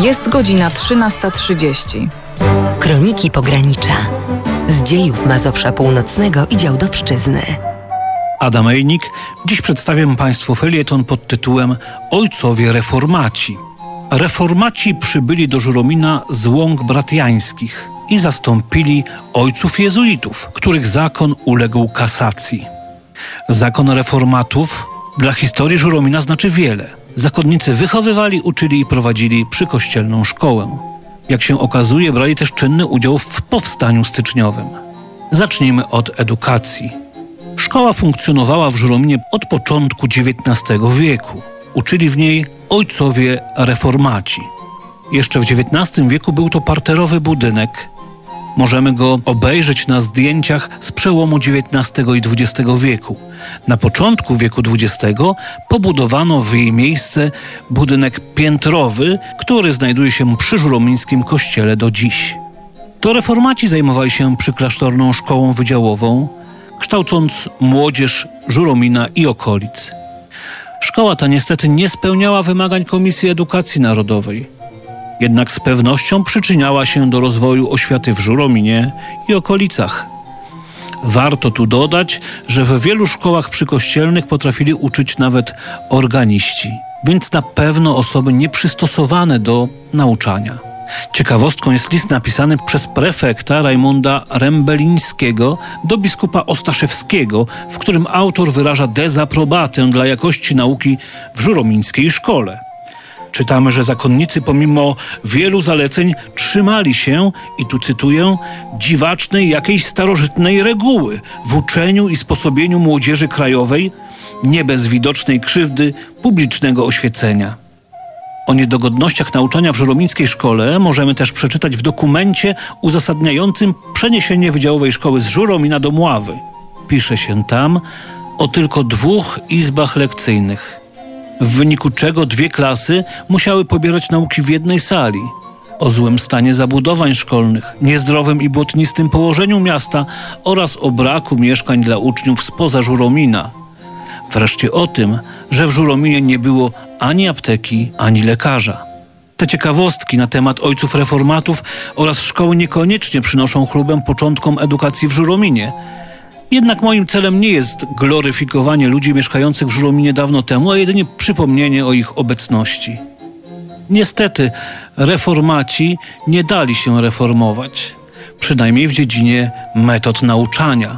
Jest godzina 13:30. Kroniki Pogranicza. Z dziejów Mazowsza Północnego i Działdowszczyzny. Adam Ejnik. Dziś przedstawiam Państwu felieton pod tytułem Ojcowie Reformaci. Reformaci przybyli do Żuromina z łąk bratiańskich i zastąpili ojców jezuitów, których zakon uległ kasacji. Zakon reformatów dla historii Żuromina znaczy wiele. Zakonnicy wychowywali, uczyli i prowadzili przykościelną szkołę. Jak się okazuje, brali też czynny udział w powstaniu styczniowym. Zacznijmy od edukacji. Szkoła funkcjonowała w Żurominie od początku XIX wieku. Uczyli w niej ojcowie reformaci. Jeszcze w XIX wieku był to parterowy budynek. Możemy go obejrzeć na zdjęciach z przełomu XIX i XX wieku. Na początku wieku XX pobudowano w jej miejsce budynek piętrowy, który znajduje się przy żuromińskim kościele do dziś. To reformaci zajmowali się przyklasztorną szkołą wydziałową, kształcąc młodzież Żuromina i okolic. Szkoła ta niestety nie spełniała wymagań Komisji Edukacji Narodowej. Jednak z pewnością przyczyniała się do rozwoju oświaty w Żurominie i okolicach. Warto tu dodać, że w wielu szkołach przykościelnych potrafili uczyć nawet organiści, więc na pewno osoby nieprzystosowane do nauczania. Ciekawostką jest list napisany przez prefekta Rajmunda Rembelińskiego do biskupa Ostaszewskiego, w którym autor wyraża dezaprobatę dla jakości nauki w żuromińskiej szkole. Czytamy, że zakonnicy pomimo wielu zaleceń trzymali się, i tu cytuję, dziwacznej jakiejś starożytnej reguły w uczeniu i sposobieniu młodzieży krajowej, nie bez widocznej krzywdy publicznego oświecenia. O niedogodnościach nauczania w żuromińskiej szkole możemy też przeczytać w dokumencie uzasadniającym przeniesienie Wydziałowej Szkoły z Żuromina do Mławy. Pisze się tam o tylko 2 izbach lekcyjnych, w wyniku czego 2 klasy musiały pobierać nauki w jednej sali. O złym stanie zabudowań szkolnych, niezdrowym i błotnistym położeniu miasta oraz o braku mieszkań dla uczniów spoza Żuromina. Wreszcie o tym, że w Żurominie nie było ani apteki, ani lekarza. Te ciekawostki na temat ojców reformatów oraz szkoły niekoniecznie przynoszą chlubę początkom edukacji w Żurominie. Jednak moim celem nie jest gloryfikowanie ludzi mieszkających w Żurominie dawno temu, a jedynie przypomnienie o ich obecności. Niestety reformaci nie dali się reformować, przynajmniej w dziedzinie metod nauczania.